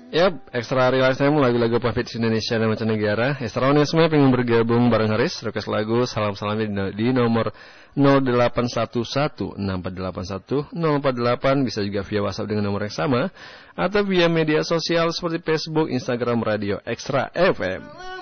Yap, Extra Realize Time lagu-lagu pop hits Indonesia dan mancanegara. Extra Onesme pengen bergabung bareng Haris, request lagu salam-salamnya di nomor 0811-6481-048, bisa juga via WhatsApp dengan nomor yang sama atau via media sosial seperti Facebook, Instagram, Radio Extra FM.